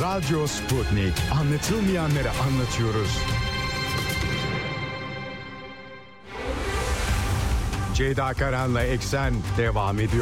Radyo Sputnik. Anlatılmayanları anlatıyoruz. Ceyda Karan'la Eksen devam ediyor.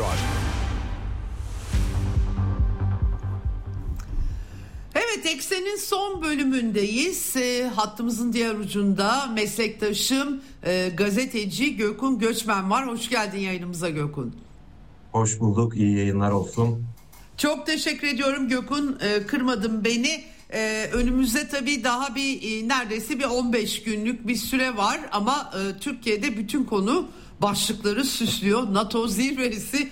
Evet, Eksen'in son bölümündeyiz. Hattımızın diğer ucunda meslektaşım gazeteci Gökhan Göçmen var. Hoş geldin yayınımıza Gökhan. Hoş bulduk. İyi yayınlar olsun. Çok teşekkür ediyorum Gökhan. Kırmadın beni. Önümüzde tabii daha neredeyse bir 15 günlük bir süre var ama Türkiye'de bütün konu başlıkları süslüyor. NATO zirvesi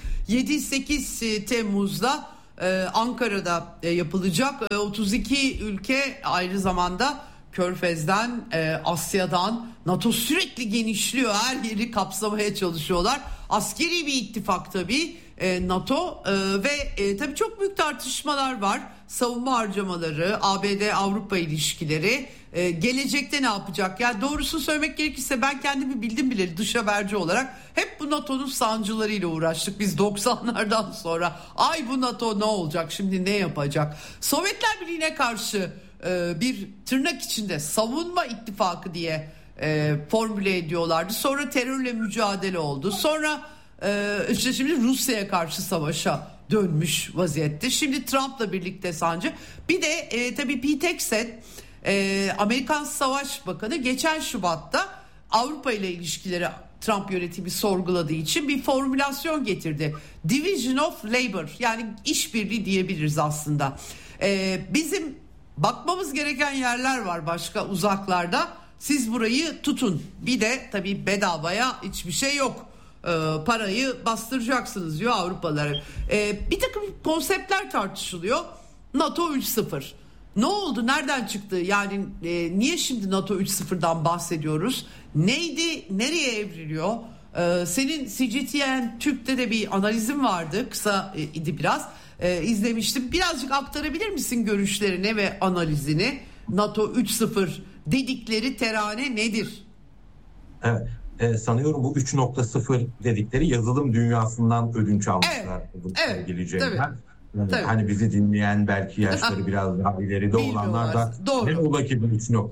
7-8 Temmuz'da Ankara'da yapılacak. 32 ülke, aynı zamanda Körfez'den, Asya'dan, NATO sürekli genişliyor, her yeri kapsamaya çalışıyorlar. Askeri bir ittifak tabii NATO ve tabii çok büyük tartışmalar var. Savunma harcamaları, ABD-Avrupa ilişkileri, gelecekte ne yapacak? Yani doğrusunu söylemek gerekirse ben kendimi bildim bileli dış haberci olarak hep bu NATO'nun sancılarıyla uğraştık biz 90'lardan sonra. Ay bu NATO ne olacak, şimdi ne yapacak? Sovyetler Birliği'ne karşı bir tırnak içinde savunma ittifakı diye formüle ediyorlardı. Sonra terörle mücadele oldu. Sonra işte şimdi Rusya'ya karşı savaşa dönmüş vaziyette. Şimdi Trump'la birlikte sancı. Bir de tabii Pete Hegseth, Amerikan Savaş Bakanı, geçen Şubat'ta Avrupa ile ilişkileri Trump yönetimi sorguladığı için bir formülasyon getirdi. Division of Labor, yani işbirliği diyebiliriz aslında. Bizim bakmamız gereken yerler var başka uzaklarda. Siz burayı tutun. Bir de tabii bedavaya hiçbir şey yok. Parayı bastıracaksınız diyor Avrupalılar. Bir takım konseptler tartışılıyor. NATO 3.0. Ne oldu? Nereden çıktı? Yani niye şimdi NATO 3.0'dan bahsediyoruz? Neydi? Nereye evriliyor? Senin CGTN Türk'te de bir analizin vardı. Kısa idi biraz. İzlemiştim. Birazcık aktarabilir misin görüşlerini ve analizini? NATO 3.0 dedikleri terane nedir? Evet. Sanıyorum bu 3.0 dedikleri yazılım dünyasından ödünç almışlar. Evet. Tabii. Hani bizi dinleyen belki yaşları biraz daha ileride olanlar da ne ola ki bu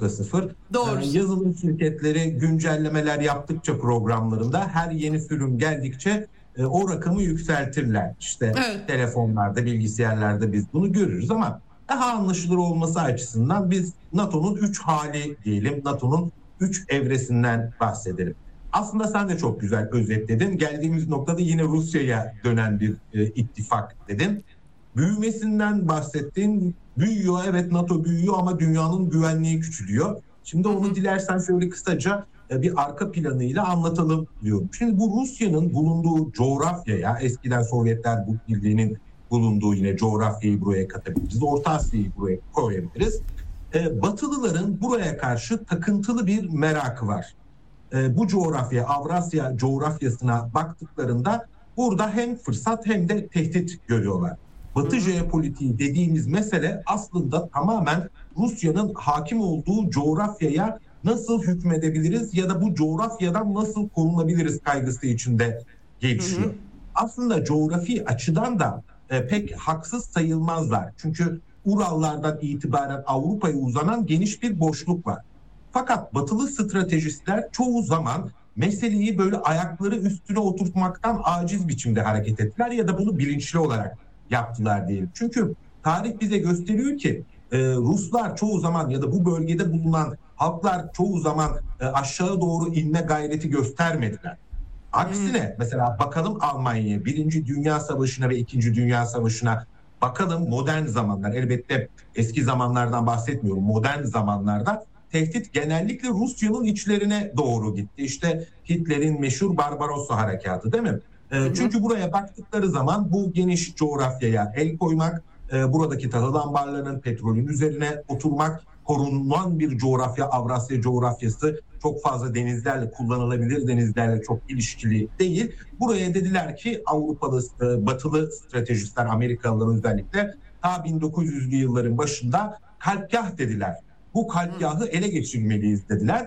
3.0? Yazılım şirketleri güncellemeler yaptıkça programlarında her yeni sürüm geldikçe o rakamı yükseltirler. İşte telefonlarda, bilgisayarlarda biz bunu görürüz ama daha anlaşılır olması açısından biz NATO'nun 3 hali diyelim, NATO'nun 3 evresinden bahsedelim. Aslında sen de çok güzel özetledin. Geldiğimiz noktada yine Rusya'ya dönen bir ittifak dedin. Büyümesinden bahsettin. Büyüyor, evet, NATO büyüyor ama dünyanın güvenliği küçülüyor. Şimdi onu dilersen şöyle kısaca bir arka planıyla anlatalım diyorum. Şimdi bu Rusya'nın bulunduğu coğrafyaya, eskiden Sovyetler Birliği'nin bulunduğu yine coğrafyayı buraya katabiliriz. Orta Asya'yı buraya koyabiliriz. Batılıların buraya karşı takıntılı bir merakı var. Bu coğrafya, Avrasya coğrafyasına baktıklarında burada hem fırsat hem de tehdit görüyorlar. Batı jeopolitiği dediğimiz mesele aslında tamamen Rusya'nın hakim olduğu coğrafyaya nasıl hükmedebiliriz ya da bu coğrafyadan nasıl korunabiliriz kaygısı içinde gelişiyor. Aslında coğrafi açıdan da pek haksız sayılmazlar. Çünkü Urallardan itibaren Avrupa'ya uzanan geniş bir boşluk var. Fakat batılı stratejistler çoğu zaman meseleyi böyle ayakları üstüne oturtmaktan aciz biçimde hareket ettiler ya da bunu bilinçli olarak yaptılar diyelim. Çünkü tarih bize gösteriyor ki Ruslar çoğu zaman ya da bu bölgede bulunan halklar çoğu zaman aşağı doğru inme gayreti göstermediler. Aksine mesela bakalım Almanya'ya, 1. Dünya Savaşı'na ve 2. Dünya Savaşı'na bakalım, modern zamanlar, elbette eski zamanlardan bahsetmiyorum, modern zamanlarda tehdit genellikle Rusya'nın içlerine doğru gitti. İşte Hitler'in meşhur Barbarossa harekatı değil mi? Çünkü buraya baktıkları zaman bu geniş coğrafyaya el koymak, buradaki tahıl ambarlarının, petrolün üzerine oturmak, korunan bir coğrafya, Avrasya coğrafyası çok fazla denizlerle, kullanılabilir denizlerle çok ilişkili değil. Buraya dediler ki Avrupalı, batılı stratejistler, Amerikalılar özellikle ta 1900'lü yılların başında kalpgah dediler. Bu kalpgahı ele geçirmeliyiz dediler.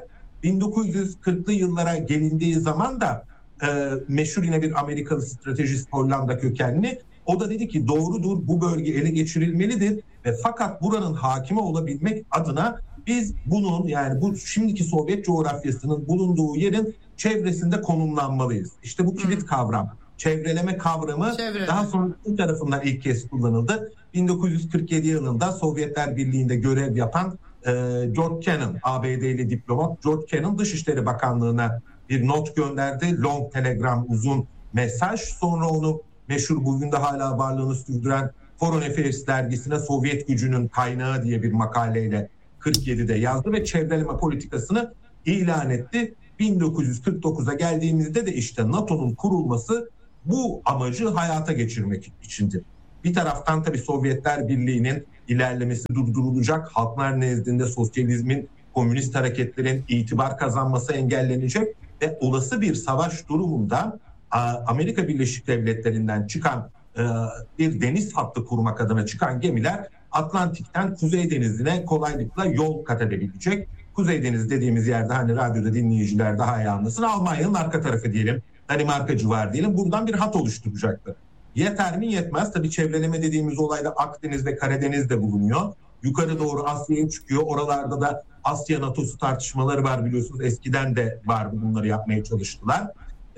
1940'lı yıllara gelindiği zaman da meşhur yine bir Amerikalı stratejist, Hollanda kökenli, O da dedi ki doğrudur, bu bölge ele geçirilmelidir ve fakat buranın hakimi olabilmek adına biz bunun, yani bu şimdiki Sovyet coğrafyasının bulunduğu yerin çevresinde konumlanmalıyız. İşte bu kilit kavram. Çevreleme kavramı daha sonra Çin tarafından ilk kez kullanıldı. 1947 yılında Sovyetler Birliği'nde görev yapan George Kennan, ABD'li diplomat George Kennan Dışişleri Bakanlığı'na bir not gönderdi. Long telegram, uzun mesaj. Sonra onu meşhur, bugün de hala varlığını sürdüren Foreign Affairs dergisine Sovyet gücünün kaynağı diye bir makaleyle 47'de yazdı ve çevreleme politikasını ilan etti. 1949'a geldiğimizde de işte NATO'nun kurulması bu amacı hayata geçirmek içindi. Bir taraftan tabii Sovyetler Birliği'nin ilerlemesi durdurulacak, halklar nezdinde sosyalizmin, komünist hareketlerin itibar kazanması engellenecek ve olası bir savaş durumunda Amerika Birleşik Devletleri'nden çıkan bir deniz hattı kurmak adına çıkan gemiler Atlantik'ten Kuzey Denizi'ne kolaylıkla yol kat edebilecek. Kuzey Denizi dediğimiz yerde, hani radyoda dinleyiciler daha iyi anlasın, Almanya'nın arka tarafı diyelim, Danimarka civarı diyelim, buradan bir hat oluşturacaktır. Yeter mi? Yetmez. Tabii çevreleme dediğimiz olayda Akdeniz'de, Karadeniz'de bulunuyor. Yukarı doğru Asya'ya çıkıyor. Oralarda da Asya NATO'su tartışmaları var biliyorsunuz. Eskiden de vardı, bunları yapmaya çalıştılar.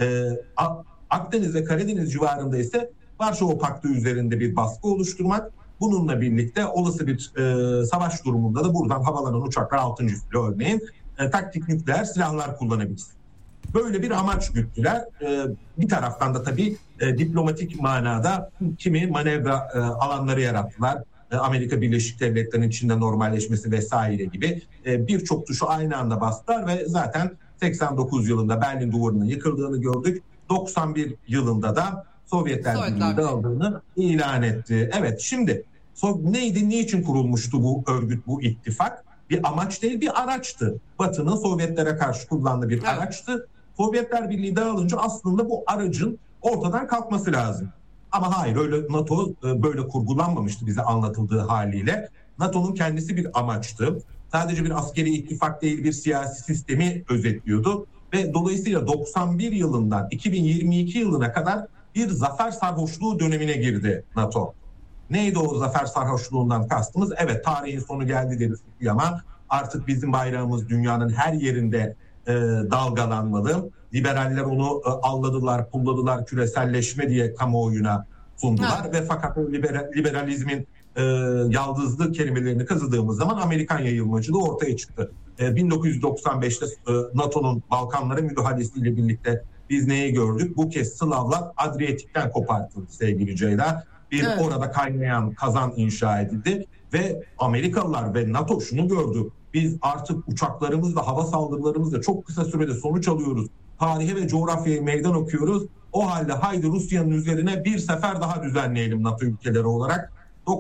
Akdeniz ve Karadeniz civarında ise Varşova Paktı üzerinde bir baskı oluşturmak. Bununla birlikte olası bir savaş durumunda da buradan havalanan uçaklar 6. filo örneğin taktik nükleer silahlar kullanabilir. Böyle bir amaç güttüler. Bir taraftan da tabii diplomatik manada kimi manevra alanları yarattılar. Amerika Birleşik Devletleri'nin içinde normalleşmesi vesaire gibi birçok tuşu aynı anda bastılar ve zaten 89 yılında Berlin Duvarı'nın yıkıldığını gördük. 91 yılında da Sovyetler Birliği dağıldığını ilan etti. Evet, şimdi neydi, niçin kurulmuştu bu örgüt, bu ittifak? Bir amaç değil, bir araçtı. Batı'nın Sovyetlere karşı kullandığı bir araçtı. Sovyetler Birliği dağılınca aslında bu aracın ortadan kalkması lazım. Ama hayır, öyle NATO böyle kurgulanmamıştı bize anlatıldığı haliyle. NATO'nun kendisi bir amaçtı. Sadece bir askeri ittifak değil, bir siyasi sistemi özetliyordu. Ve dolayısıyla 91 yılından 2022 yılına kadar bir zafer sarhoşluğu dönemine girdi NATO. Neydi o zafer sarhoşluğundan kastımız? Evet, tarihin sonu geldi deriz ama artık bizim bayrağımız dünyanın her yerinde dalgalanmalı. Liberaller onu alladılar, pulladılar, küreselleşme diye kamuoyuna sundular. Ve fakat o liberalizmin yaldızlı kelimelerini kazıdığımız zaman Amerikan yayılmacılığı ortaya çıktı. 1995'te NATO'nun Balkanlara müdahalesiyle birlikte biz neyi gördük? Bu kez Slavlar Adriyatik'ten kopartıldı sevgili Ceyda. Orada kaynayan kazan inşa edildi ve Amerikalılar ve NATO şunu gördü. Biz artık uçaklarımızla, hava saldırılarımızla çok kısa sürede sonuç alıyoruz. Tarihe ve coğrafyaya meydan okuyoruz. O halde haydi Rusya'nın üzerine bir sefer daha düzenleyelim NATO ülkeleri olarak.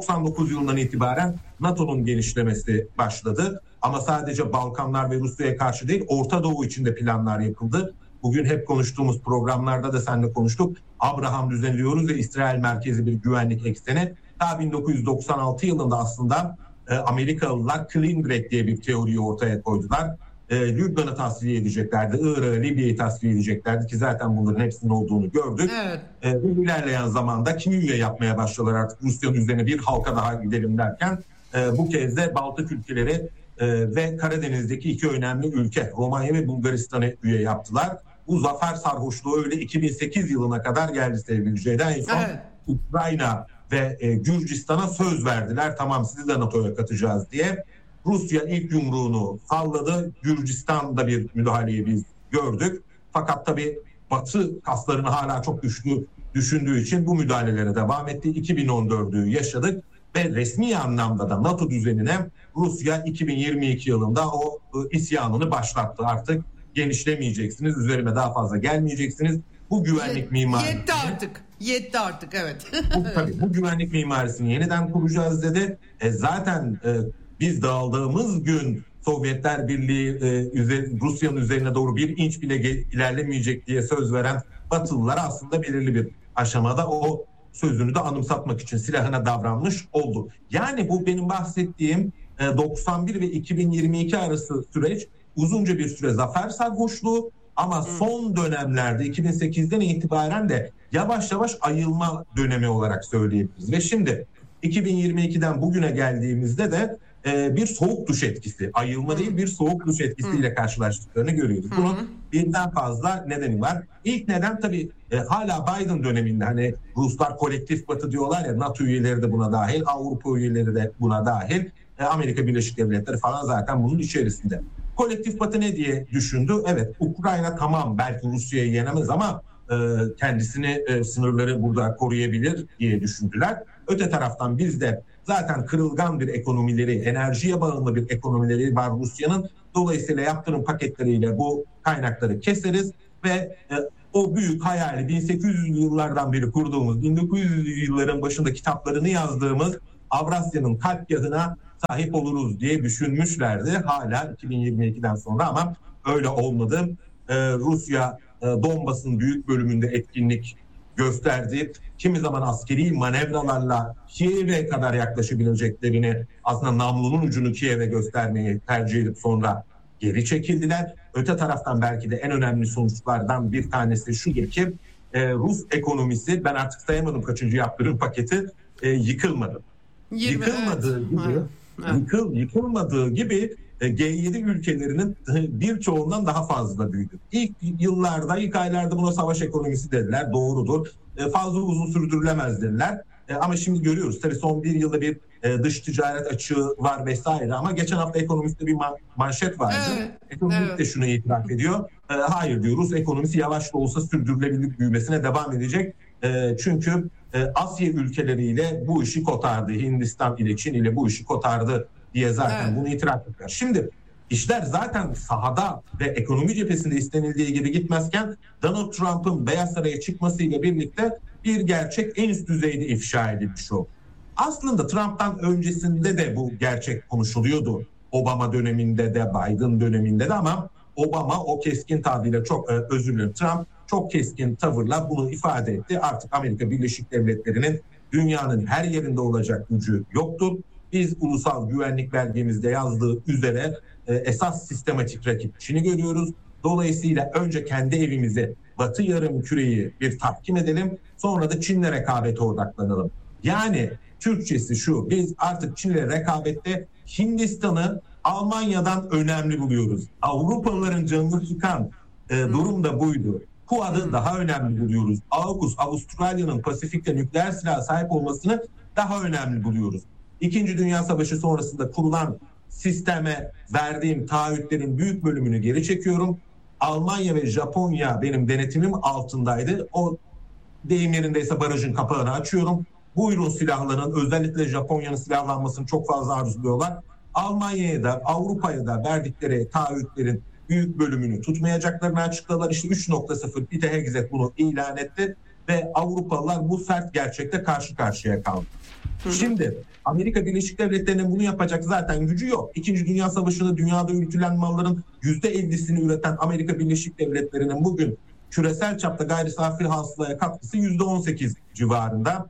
99 yılından itibaren NATO'nun genişlemesi başladı. Ama sadece Balkanlar ve Rusya'ya karşı değil, Orta Doğu için de planlar yapıldı. Bugün hep konuştuğumuz programlarda da seninle konuştuk. Abraham düzeni diyoruz ve İsrail merkezi bir güvenlik ekseni. Ta 1996 yılında aslında Amerikalılar Clean Break diye bir teoriyi ortaya koydular. Lübnan'ı tasfiye edeceklerdi, Irak'ı, Libya'yı tasfiye edeceklerdi ki zaten bunların hepsinin olduğunu gördük. Evet. İlerleyen zamanda kimi üye yapmaya başladılar artık Rusya'nın üzerine bir halka daha gidelim derken bu kez de Baltık ülkeleri ve Karadeniz'deki iki önemli ülke Romanya ve Bulgaristan'ı üye yaptılar. Bu zafer sarhoşluğu öyle 2008 yılına kadar geldi sevgili Ceyda. En son Ukrayna ve Gürcistan'a söz verdiler. Tamam, sizi de NATO'ya katacağız diye. Rusya ilk yumruğunu salladı. Gürcistan'da bir müdahaleyi biz gördük. Fakat tabii Batı kaslarını hala çok güçlü düşündüğü için bu müdahalelere devam etti. 2014'ü yaşadık ve resmi anlamda da NATO düzenine Rusya 2022 yılında o isyanını başlattı. Artık genişlemeyeceksiniz, üzerime daha fazla gelmeyeceksiniz. Bu güvenlik mimarisi... Yetti artık evet. Bu güvenlik mimarisini yeniden kuracağız dedi. Zaten biz dağıldığımız gün Sovyetler Birliği Rusya'nın üzerine doğru bir inç bile ilerlemeyecek diye söz veren Batılılar aslında belirli bir aşamada o sözünü de anımsatmak için silahına davranmış oldu. Yani bu benim bahsettiğim 91 ve 2022 arası süreç uzunca bir süre zafer sarhoşluğu Ama son dönemlerde 2008'den itibaren de yavaş yavaş ayılma dönemi olarak söyleyebiliriz. Ve şimdi 2022'den bugüne geldiğimizde de bir soğuk duş etkisi, ayılma değil bir soğuk duş etkisiyle karşılaştıklarını görüyoruz. Bunun birden fazla nedeni var. İlk neden tabii hala Biden döneminde, hani Ruslar kolektif batı diyorlar ya, NATO üyeleri de buna dahil, Avrupa üyeleri de buna dahil, Amerika Birleşik Devletleri falan zaten bunun içerisinde. Kolektif batı ne diye düşündü? Evet, Ukrayna tamam belki Rusya'yı yenemez ama kendisini, sınırları burada koruyabilir diye düşündüler. Öte taraftan biz de zaten kırılgan bir ekonomileri, enerjiye bağımlı bir ekonomileri var Rusya'nın. Dolayısıyla yaptırım paketleriyle bu kaynakları keseriz ve o büyük hayali 1800'lü yıllardan beri kurduğumuz, 1900'lü yılların başında kitaplarını yazdığımız Avrasya'nın kalpgahına sahip oluruz diye düşünmüşlerdi. Hala 2022'den sonra ama öyle olmadı. Rusya Donbas'ın büyük bölümünde etkinlik gösterdi. Kimi zaman askeri manevralarla Kiev'e kadar yaklaşabileceklerini, aslında namlunun ucunu Kiev'e göstermeyi tercih edip sonra geri çekildiler. Öte taraftan belki de en önemli sonuçlardan bir tanesi şudur ki Rus ekonomisi, ben artık sayamadım kaçıncı yaptırım paketi, yıkılmadı. Yıkılmadığı gibi G7 ülkelerinin birçoğundan daha fazla büyüdü. İlk yıllarda, ilk aylarda buna savaş ekonomisi dediler. Doğrudur. Fazla uzun sürdürülemez dediler. Ama şimdi görüyoruz. Tabii son bir yılda bir dış ticaret açığı var vesaire. Ama geçen hafta Ekonomist'te bir manşet vardı. Ekonomist de şunu itiraf ediyor. Hayır diyor, Rus ekonomisi yavaş da olsa sürdürülebilir büyümesine devam edecek. Çünkü Asya ülkeleriyle bu işi kotardı. Hindistan ile Çin ile bu işi kotardı diye zaten bunu itiraf ettiler. Şimdi işler zaten sahada ve ekonomi cephesinde istenildiği gibi gitmezken Donald Trump'ın Beyaz Saray'a çıkmasıyla birlikte bir gerçek en üst düzeyde ifşa edilmiş o. Aslında Trump'tan öncesinde de bu gerçek konuşuluyordu. Obama döneminde de, Biden döneminde de, ama Obama o keskin tavrıyla, çok özür dilerim, Trump çok keskin tavırla bunu ifade etti. Artık Amerika Birleşik Devletleri'nin dünyanın her yerinde olacak gücü yoktur. Biz ulusal güvenlik belgemizde yazdığı üzere esas sistematik rakip Çin'i görüyoruz. Dolayısıyla önce kendi evimize, Batı Yarımküre'yi bir tahkim edelim. Sonra da Çin'le rekabete odaklanalım. Yani Türkçesi şu: biz artık Çin'le rekabette Hindistan'ı Almanya'dan önemli buluyoruz. Avrupalıların canını sıkan durum da buydu. Quad'ı daha önemli buluyoruz. AUKUS, Avustralya'nın Pasifik'te nükleer silaha sahip olmasını daha önemli buluyoruz. İkinci Dünya Savaşı sonrasında kurulan sisteme verdiğim taahhütlerin büyük bölümünü geri çekiyorum. Almanya ve Japonya benim denetimim altındaydı. O deyim yerindeyse barajın kapağını açıyorum. Buyurun silahların, özellikle Japonya'nın silahlanmasını çok fazla arzuluyorlar. Almanya'ya da Avrupa'ya da verdikleri taahhütlerin büyük bölümünü tutmayacaklarını açıkladılar. İşte 3.0 Pete Hegseth bunu ilan etti ve Avrupalılar bu sert gerçekle karşı karşıya kaldı. Şimdi Amerika Birleşik Devletleri'nin bunu yapacak zaten gücü yok. İkinci Dünya Savaşı'nda dünyada üretilen malların %50'sini üreten Amerika Birleşik Devletleri'nin bugün küresel çapta gayri safi hasılaya katkısı %18 civarında.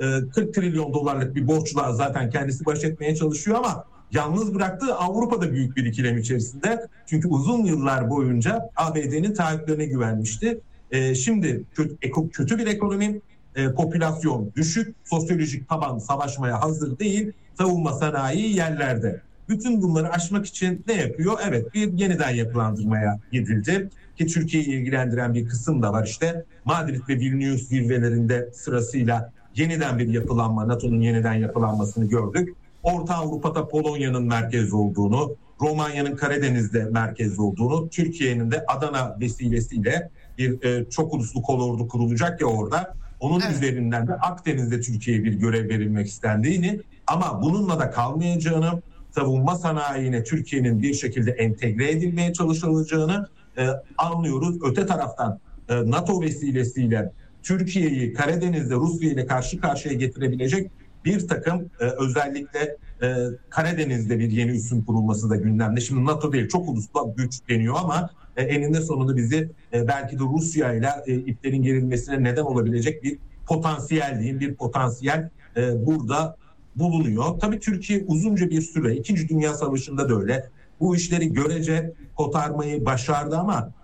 40 trilyon dolarlık bir borçla zaten kendisi baş etmeye çalışıyor ama yalnız bıraktığı Avrupa'da büyük bir ikilem içerisinde. Çünkü uzun yıllar boyunca ABD'nin taahhütlerine güvenmişti. Şimdi kötü bir ekonomi, popülasyon düşük, sosyolojik taban savaşmaya hazır değil, savunma sanayi yerlerde. Bütün bunları aşmak için ne yapıyor? Evet, bir yeniden yapılandırmaya gidildi. Ki Türkiye'yi ilgilendiren bir kısım da var işte. Madrid ve Vilnius zirvelerinde sırasıyla yeniden bir yapılanma, NATO'nun yeniden yapılanmasını gördük. Orta Avrupa'da Polonya'nın merkez olduğunu, Romanya'nın Karadeniz'de merkez olduğunu, Türkiye'nin de Adana vesilesiyle bir çok uluslu kolordu kurulacak ya orada. Onun üzerinden de Akdeniz'de Türkiye'ye bir görev verilmek istendiğini, ama bununla da kalmayacağını, savunma sanayine Türkiye'nin bir şekilde entegre edilmeye çalışılacağını anlıyoruz. Öte taraftan NATO vesilesiyle Türkiye'yi Karadeniz'de Rusya ile karşı karşıya getirebilecek bir takım özellikle Karadeniz'de bir yeni üssün kurulması da gündemde. Şimdi NATO değil, çok uluslu güç deniyor ama eninde sonunda bizi belki de Rusya ile iplerin gerilmesine neden olabilecek bir potansiyel diyeyim, bir potansiyel burada bulunuyor. Tabii Türkiye uzunca bir süre, İkinci Dünya Savaşı'nda da öyle, bu işleri görece kotarmayı başardı ama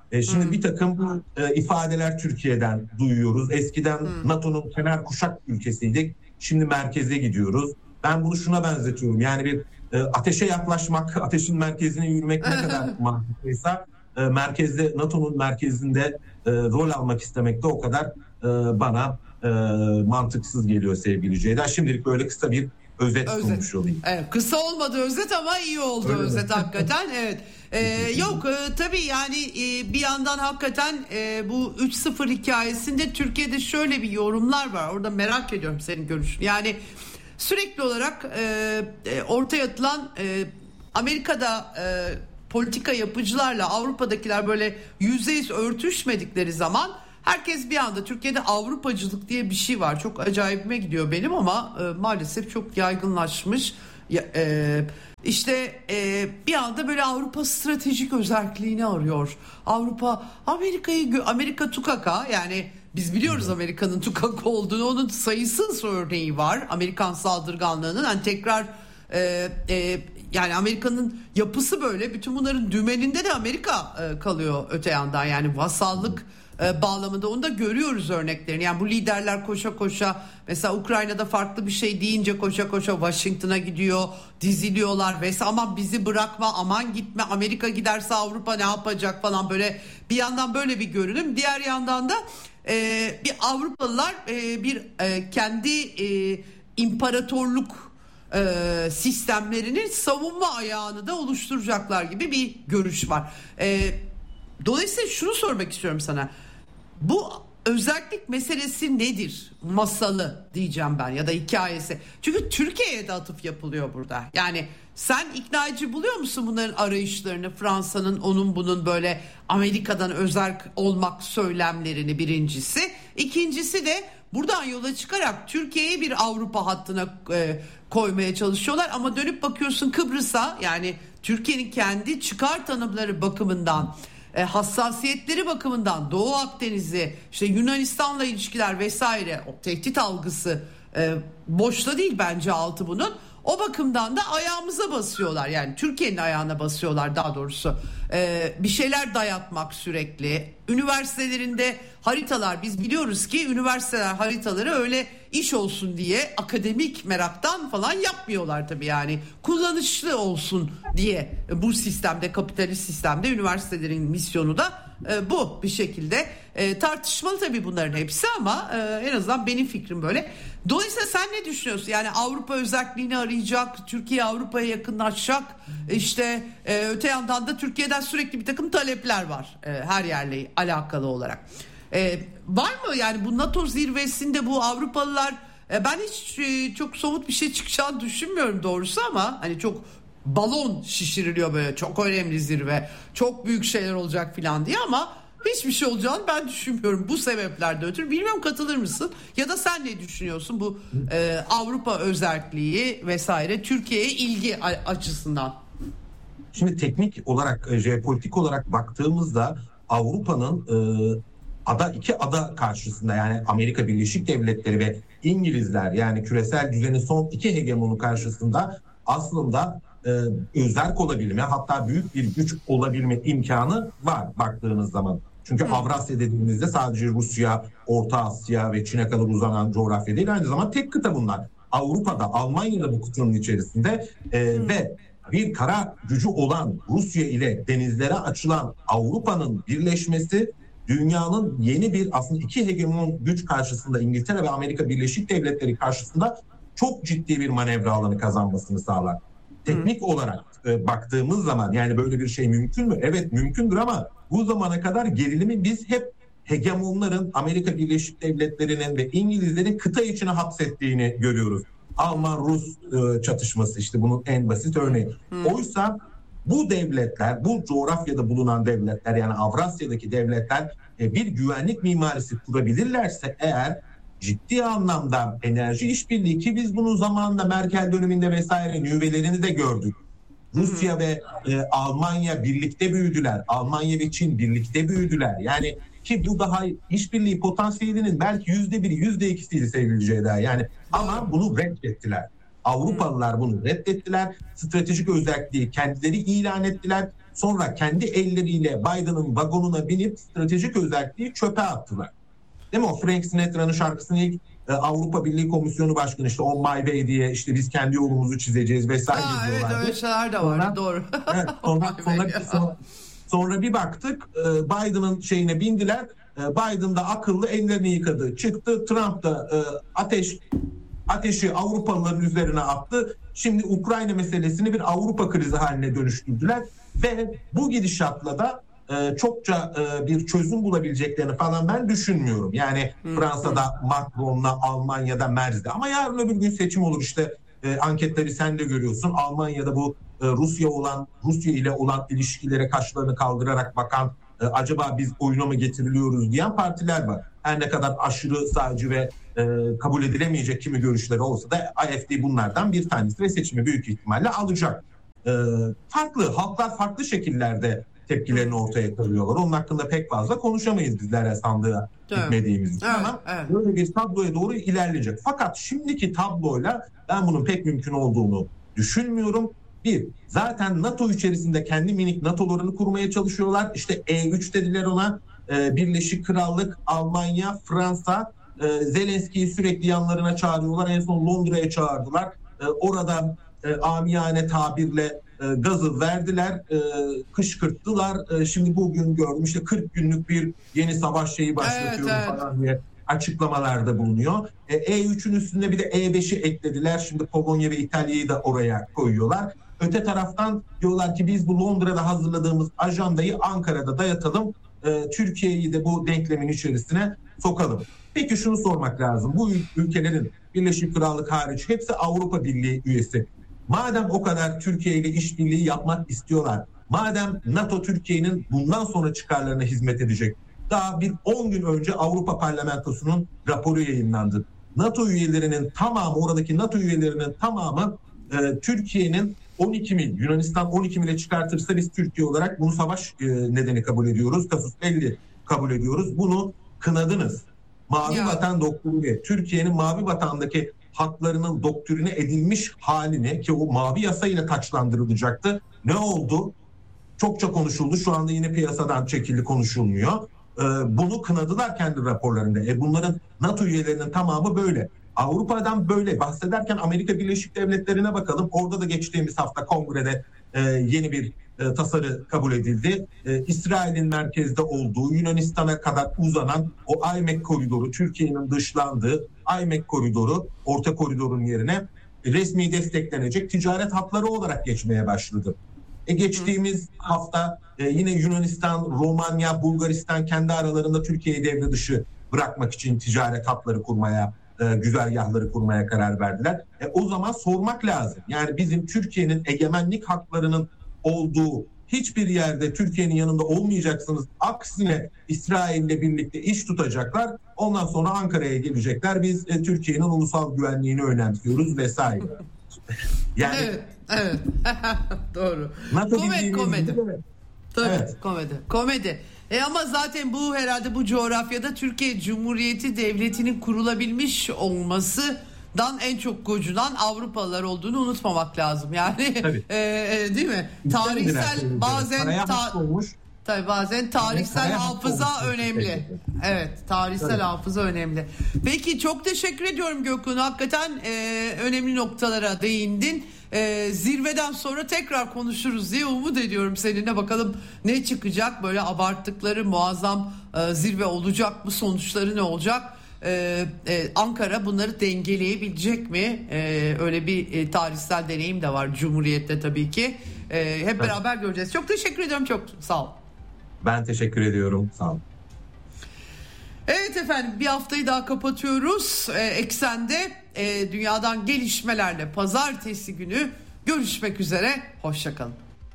Şimdi bir takım ifadeler Türkiye'den duyuyoruz. Eskiden NATO'nun kenar kuşak ülkesiydik. Şimdi merkeze gidiyoruz. Ben bunu şuna benzetiyorum. Yani bir ateşe yaklaşmak, ateşin merkezine yürümek ne kadar mantıklıysa merkezde, NATO'nun merkezinde rol almak istemek de o kadar bana mantıksız geliyor sevgili Ceyda. Şimdilik böyle kısa bir özet sunmuş olayım. Evet, kısa olmadı özet ama iyi oldu öyle özet hakikaten. Evet. Tabii yani bir yandan hakikaten bu 3-0 hikayesinde Türkiye'de şöyle bir yorumlar var. Orada merak ediyorum senin görüşün. Yani sürekli olarak ortaya atılan Amerika'da politika yapıcılarla Avrupa'dakiler böyle %100 örtüşmedikleri zaman herkes bir anda Türkiye'de Avrupacılık diye bir şey var. Çok acayipime gidiyor benim ama maalesef çok yaygınlaşmış. Bir anda böyle Avrupa stratejik özelliğini arıyor. Amerika tukaka, yani biz biliyoruz Amerika'nın tukaka olduğunu, onun sayısız örneği var. Amerikan saldırganlığının hani tekrar yani Amerika'nın yapısı böyle, bütün bunların dümeninde de Amerika kalıyor öte yandan, yani vasallık bağlamında onu da görüyoruz örneklerini. Yani bu liderler koşa koşa, mesela Ukrayna'da farklı bir şey deyince koşa koşa Washington'a gidiyor, diziliyorlar vesaire, aman bizi bırakma, aman gitme, Amerika giderse Avrupa ne yapacak falan, böyle bir yandan böyle bir görünüm, diğer yandan da bir Avrupalılar kendi imparatorluk sistemlerinin savunma ayağını da oluşturacaklar gibi bir görüş var. Dolayısıyla şunu sormak istiyorum sana. Bu özellik meselesi nedir? Masalı diyeceğim ben, ya da hikayesi. Çünkü Türkiye'ye de atıf yapılıyor burada. Yani sen ikna edici buluyor musun bunların arayışlarını? Fransa'nın, onun bunun böyle Amerika'dan özerk olmak söylemlerini, birincisi. İkincisi de buradan yola çıkarak Türkiye'yi bir Avrupa hattına koymaya çalışıyorlar. Ama dönüp bakıyorsun Kıbrıs'a, yani Türkiye'nin kendi çıkar tanımları bakımından, hassasiyetleri bakımından, Doğu Akdeniz'i, işte Yunanistan'la ilişkiler vesaire, o tehdit algısı boşta değil bence altı bunun. O bakımdan da ayağımıza basıyorlar, yani Türkiye'nin ayağına basıyorlar daha doğrusu. Bir şeyler dayatmak sürekli. Üniversitelerinde haritalar, biz biliyoruz ki üniversiteler haritaları öyle iş olsun diye akademik meraktan falan yapmıyorlar tabii, yani kullanışlı olsun diye. Bu sistemde, kapitalist sistemde üniversitelerin misyonu da bu bir şekilde. Tartışmalı tabii bunların hepsi ama en azından benim fikrim böyle. Dolayısıyla sen ne düşünüyorsun? Yani Avrupa özelliğini arayacak, Türkiye Avrupa'ya yakınlaşacak. İşte öte yandan da Türkiye'den sürekli bir takım talepler var her yerle alakalı olarak. Var mı yani bu NATO zirvesinde bu Avrupalılar, ben hiç çok somut bir şey çıkacağını düşünmüyorum doğrusu, ama hani çok balon şişiriliyor böyle, çok önemli zirve, çok büyük şeyler olacak filan diye, ama hiçbir şey olacağını ben düşünmüyorum bu sebeplerden ötürü. Bilmiyorum, katılır mısın? Ya da sen ne düşünüyorsun bu Avrupa özelliği vesaire Türkiye'ye ilgi açısından? Şimdi teknik olarak, jeopolitik olarak baktığımızda Avrupa'nın iki ada karşısında, yani Amerika Birleşik Devletleri ve İngilizler, yani küresel düzenin son iki hegemonu karşısında aslında özerk olabilme, hatta büyük bir güç olabilme imkanı var baktığınız zaman. Çünkü Avrasya dediğimizde sadece Rusya, Orta Asya ve Çin'e kadar uzanan coğrafya değil, aynı zamanda tek kıta bunlar. Avrupa'da, Almanya'da bu kıtanın içerisinde ve bir kara gücü olan Rusya ile denizlere açılan Avrupa'nın birleşmesi dünyanın yeni bir, aslında iki hegemon güç karşısında, İngiltere ve Amerika Birleşik Devletleri karşısında çok ciddi bir manevra alanı kazanmasını sağlar. Teknik olarak baktığımız zaman yani böyle bir şey mümkün mü? Evet, mümkündür, ama bu zamana kadar gerilimi biz hep hegemonların, Amerika Birleşik Devletleri'nin ve İngilizlerin kıta içine hapsettiğini görüyoruz. Alman-Rus çatışması işte bunun en basit örneği. Oysa bu devletler, bu coğrafyada bulunan devletler, yani Avrasya'daki devletler bir güvenlik mimarisi kurabilirlerse eğer, ciddi anlamda enerji işbirliği, ki biz bunun zamanında Merkel döneminde vesaire nüvelerini de gördük. Rusya ve Almanya birlikte büyüdüler. Almanya ve Çin birlikte büyüdüler. Yani ki bu daha işbirliği potansiyelinin belki %1'i, %2'siydi sevgili Ceyda. Yani ama bunu reddettiler. Avrupalılar bunu reddettiler. Stratejik özelliği kendileri ilan ettiler. Sonra kendi elleriyle Biden'ın vagonuna binip stratejik özelliği çöpe attılar. Değil mi? O Frank Sinatra'nın şarkısını ilk Avrupa Birliği Komisyonu Başkanı işte On My Way diye işte biz kendi yolumuzu çizeceğiz vesaire diyorlardı. Evet, öyle şeyler de var. Doğru. Evet, sonra bir baktık Biden'ın şeyine bindiler. Biden da akıllı ellerini yıkadı. Çıktı. Trump da ateşi Avrupalıların üzerine attı. Şimdi Ukrayna meselesini bir Avrupa krizi haline dönüştürdüler ve bu gidişatla da çokça bir çözüm bulabileceklerini falan ben düşünmüyorum. Yani Fransa'da Macron'la, Almanya'da Merz'de, ama yarın öbür gün seçim olur işte anketleri sen de görüyorsun. Almanya'da bu Rusya ile olan ilişkilere kaşlarını kaldırarak bakan acaba biz oyuna mı getiriliyoruz diyen partiler var. Her ne kadar aşırı sağcı ve kabul edilemeyecek kimi görüşleri olsa da AfD bunlardan bir tanesi ve seçimi büyük ihtimalle alacak. Halklar farklı şekillerde tepkilerini ortaya koyuyorlar. Onun hakkında pek fazla konuşamayız bizler sandığa gitmediğimiz için, ama böyle bir tabloya doğru ilerleyecek. Fakat şimdiki tabloyla ben bunun pek mümkün olduğunu düşünmüyorum. Zaten NATO içerisinde kendi minik NATO'larını kurmaya çalışıyorlar. İşte E3 dediler ona. Birleşik Krallık, Almanya, Fransa, Zelenski'yi sürekli yanlarına çağırıyorlar. En son Londra'ya çağırdılar. Orada amiyane tabirle gazı verdiler, kışkırttılar. Şimdi bugün gördüm işte 40 günlük bir yeni savaş şeyi başlatıyor falan diye açıklamalarda bulunuyor. E3'ün üstüne bir de E5'i eklediler. Şimdi Polonya ve İtalya'yı da oraya koyuyorlar. Öte taraftan diyorlar ki biz bu Londra'da hazırladığımız ajandayı Ankara'da dayatalım. Türkiye'yi de bu denklemin içerisine sokalım. Peki şunu sormak lazım. Bu ülkelerin Birleşik Krallık hariç hepsi Avrupa Birliği üyesi. Madem o kadar Türkiye ile işbirliği yapmak istiyorlar, madem NATO Türkiye'nin bundan sonra çıkarlarına hizmet edecek, daha bir 10 gün önce Avrupa Parlamentosu'nun raporu yayınlandı. NATO üyelerinin tamamı, oradaki NATO üyelerinin tamamı Türkiye'nin 12 mil, Yunanistan 12 mile çıkartırsa biz Türkiye olarak bunu savaş nedeni kabul ediyoruz. Kasus belli kabul ediyoruz. Bunu kınadınız. Mavi Vatan doktrini, Türkiye'nin Mavi Vatan'daki haklarının doktrine edilmiş halini, ki o mavi yasa ile taçlandırılacaktı. Ne oldu? Çokça konuşuldu. Şu anda yine piyasadan çekildi, konuşulmuyor. Bunu kınadılar kendi raporlarında. Bunların NATO üyelerinin tamamı böyle. Avrupa'dan böyle bahsederken Amerika Birleşik Devletleri'ne bakalım. Orada da geçtiğimiz hafta kongrede yeni bir tasarı kabul edildi. İsrail'in merkezde olduğu, Yunanistan'a kadar uzanan o IMEC koridoru, Türkiye'nin dışlandığı IMEC koridoru, orta koridorun yerine resmi desteklenecek ticaret hatları olarak geçmeye başladı. Geçtiğimiz hafta yine Yunanistan, Romanya, Bulgaristan kendi aralarında Türkiye'yi devre dışı bırakmak için ticaret hatları kurmaya, güzergahları kurmaya karar verdiler. O zaman sormak lazım. Yani bizim Türkiye'nin egemenlik haklarının olduğu hiçbir yerde Türkiye'nin yanında olmayacaksınız. Aksine İsrail'le birlikte iş tutacaklar. Ondan sonra Ankara'ya gelecekler. Biz Türkiye'nin ulusal güvenliğini önemsiyoruz vesaire. Yani evet. Doğru. Komedi. Tabii, evet. Komedi. Ama zaten bu herhalde bu coğrafyada Türkiye Cumhuriyeti Devleti'nin kurulabilmiş olmasından en çok gocunan Avrupalılar olduğunu unutmamak lazım. Yani değil mi? Tarihsel bazen tarihsel hafıza önemli. Evet, tarihsel hafıza önemli. Peki, çok teşekkür ediyorum Gökhan. Hakikaten önemli noktalara değindin. Zirveden sonra tekrar konuşuruz diye umut ediyorum seninle. Bakalım ne çıkacak, böyle abarttıkları muazzam zirve olacak mı, sonuçları ne olacak? Ankara bunları dengeleyebilecek mi? Öyle bir tarihsel deneyim de var Cumhuriyet'te tabii ki. Hep beraber göreceğiz. Çok teşekkür ediyorum, çok sağ ol. Ben teşekkür ediyorum, sağ ol. Evet efendim, bir haftayı daha kapatıyoruz. Eksende dünyadan gelişmelerle pazartesi günü görüşmek üzere. Hoşçakalın.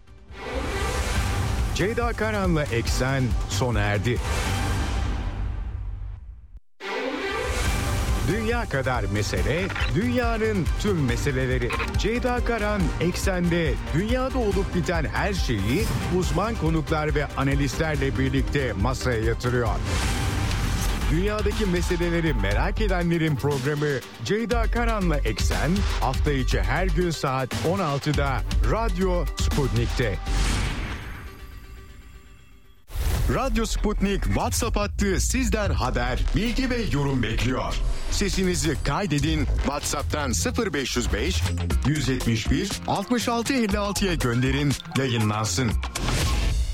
Ceyda Karan'la Eksen sona erdi. Dünya kadar mesele, dünyanın tüm meseleleri. Ceyda Karan Eksen'de dünyada olup biten her şeyi uzman konuklar ve analistlerle birlikte masaya yatırıyor. Dünyadaki meseleleri merak edenlerin programı Ceyda Karan'la Eksen hafta içi her gün saat 16'da Radyo Sputnik'te. Radyo Sputnik WhatsApp hattı sizden haber, bilgi ve yorum bekliyor. Sesinizi kaydedin, WhatsApp'tan 0505 171 66 56'ya gönderin, yayınlansın.